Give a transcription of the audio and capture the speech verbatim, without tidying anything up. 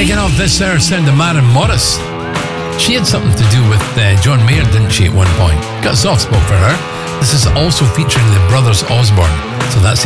Kicking off this hour, sound of Maren Morris. She had something to do with uh, John Mayer, didn't she, at one point? Got a soft spot for her. This is also featuring the Brothers Osborne. So that's